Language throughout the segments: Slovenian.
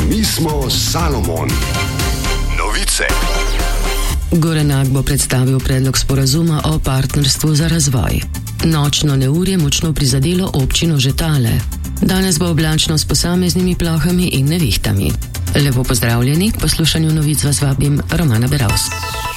Mi smo Salomon. Novice. Gorenak bo predstavil predlog sporazuma o partnerstvu za razvoj. Nočno neurje močno prizadelo občino Žetale. Danes bo oblačno s posameznimi plohami in nevihtami. Lepo pozdravljeni, k poslušanju novic vas vabim Romana Beravs.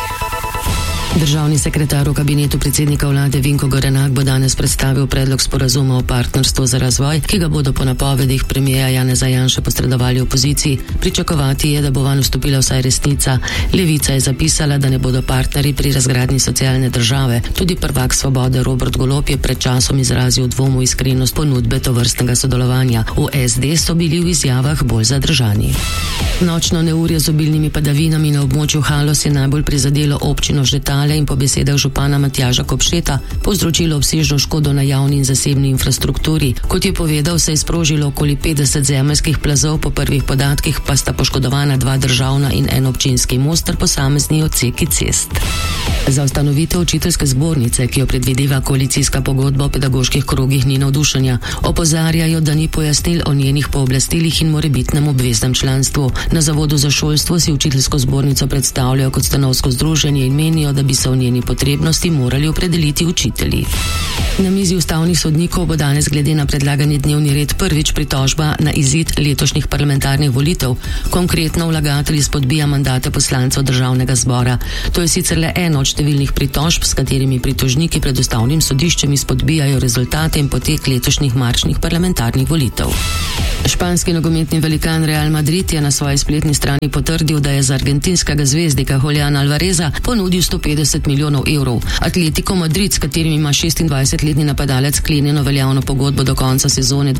Državni sekretar v kabinetu predsednika vlade Vinko Gorenak bo danes predstavil predlog sporazuma o partnerstvu za razvoj, ki ga bodo po napovedih premierja Janeza Janše posredovali opoziciji. Pričakovati je, da bo vanj vstopila vsaj resnica. Levica je zapisala, da ne bodo partnerji pri razgradnji socialne države. Tudi prvak Svobode Robert Golob je pred časom izrazil dvom v iskrenost ponudbe tovrstnega sodelovanja. V SD so bili v izjavah bolj zadržani. Nočno neurje z obilnimi padavinami na območju Haloz je najbolj prizadelo občino Žetale in po besedah župana Matjaža Kopšeta povzročilo obsežno škodo na javni in zasebni infrastrukturi. Kot je povedal, se je sprožilo okoli 50 zemeljskih plazov, po prvih podatkih pa sta poškodovana 2 državna in 1 občinski most ter posamezni odseki cest. Za ustanovitev učiteljske zbornice, ki jo predvideva koalicijska pogodba o pedagoških krogih, ni navdušenja. Opozarjajo, da ni pojasnil o njenih pooblastilih in morebitnem obveznem članstvu. Na Zavodu za šolstvo si učiteljsko zbornico predstavljajo kot stanovsko združenje in menijo, da bi se o njeni potrebnosti morali opredeliti učitelji. Na mizi ustavnih sodnikov bo danes glede na predlagani dnevni red prvič pritožba na izid letošnjih parlamentarnih volitev. Konkretno vlagatelj izpodbija mandate poslancev državnega zbora. To je sicer le eno od številnih pritožb, s katerimi pritožniki pred ustavnim sodiščem izpodbijajo rezultate in potek letošnjih marčnih parlamentarnih volitev. Španski nogometni velikan Real Madrid je na svoji spletni strani potrdil, da je za argentinskega zvezdnika Juliana Alvareza ponudil 150 milijonov evrov. Atletico Madrid, s katerim ima 26-letni napadalec sklenjeno veljavno pogodbo do konca sezone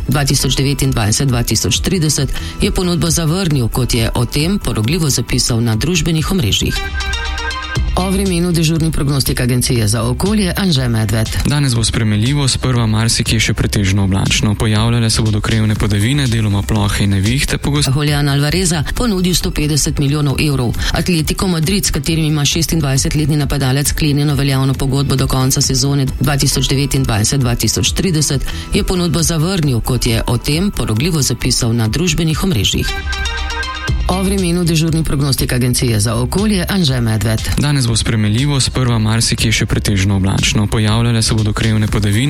2029-2030, je ponudbo zavrnil, kot je o tem porogljivo zapisal na družbenih omrežjih. O vremenu dežurni prognostik agencije za okolje Anže Medved. Danes bo spremenljivo, sprva marsikje še pretežno oblačno. Pojavljale se bodo krajevne padavine, deloma plohe in nevihte. Julian Alvareza ponudil 150 milijonov evrov. Atletico Madrid, s katerim ima 26-letni napadalec sklenjeno veljavno pogodbo do konca sezone 2029-2030, je ponudbo zavrnil, kot je o tem porogljivo zapisal na družbenih omrežjih. O vremenu dežurni prognostik agencije za okolje Anže Medved. Danes bo spremenljivo, sprva marsikje še pretežno oblačno. Pojavljale se bodo krajevne padavine.